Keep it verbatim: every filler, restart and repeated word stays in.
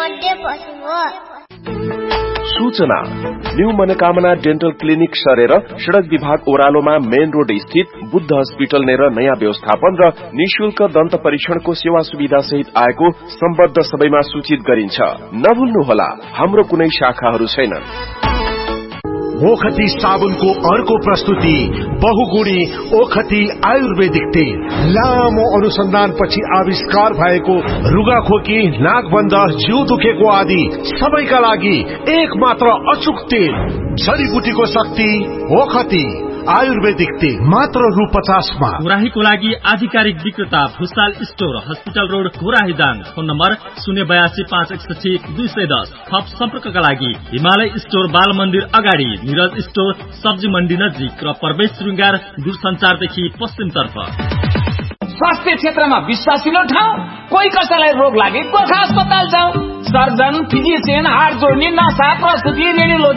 मध्ये पशु हो। सूचना न्यू मनोकामना डेन्टल क्लिनिक सरेर सड़क विभाग ओह्रालोमा मेन रोड स्थित बुद्ध हस्पिटल नेर नयाँ व्यवस्थापन र निशुल्क दन्त परीक्षणको सेवा सुविधा सहित आएको सम्बद्ध सबैमा सूचित गरिन्छ। नभुल्नुहोला, हाम्रो कुनै शाखाहरू छैनन्। ओखती साबुनको अर्को प्रस्तुति बहुगुणी ओखती आयुर्वेदिक तेल। लामो अनुसन्धानपछि आविष्कार भएको रुगाखोकी, नाकबन्ध, जिउ दुखेको आदि सबैका लागि एक मात्र अचुक तेल। जडीबुटीको शक्ति ओखती आयुर्वेदिक तेल मात्र रु पचासमा। घोराहीको लागि आधिकारिक विक्रेता Bhusal store, hospital road, Ghorahi Dang. Phone number शून्य बयासी पाँच एकसठी दुई सय दस। थप सम्पर्कका लागि हिमालय स्टोर, बाल मन्दिर अगाडि, निरज स्टोर, सब्जी मण्डी नजिक र प्रवेश श्रृंगार दूरसञ्चारदेखि पश्चिम तर्फ। स्वास्थ्य क्षेत्रमा विश्वासिलो ठाउँ। कोही कसैलाई रोग लागे गोर्खा अस्पताल जाऊ। सर्जन, फिजिसियन, हाड जोड्ने, नसा, प्रस्तुति, रेडियोलोजी